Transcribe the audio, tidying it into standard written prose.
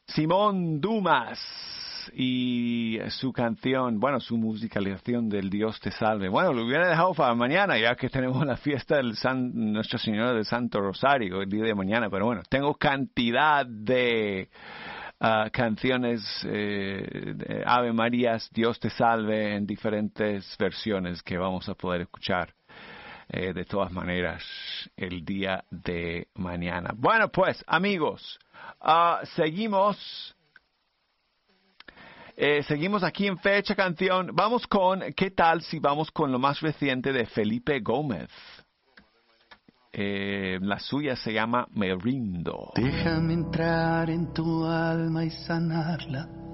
Simón Dumas y su canción, bueno, su musicalización del Dios te salve. Bueno, lo hubiera dejado para mañana, ya que tenemos la fiesta del Nuestra Señora del Santo Rosario el día de mañana, pero bueno, tengo cantidad de canciones de Ave Marías, Dios te salve en diferentes versiones que vamos a poder escuchar de todas maneras el día de mañana. Bueno, pues amigos, seguimos aquí en Fecha Canción. Vamos con, ¿qué tal si vamos con lo más reciente de Felipe Gómez? La suya se llama Me Rindo. Déjame entrar en tu alma y sanarla.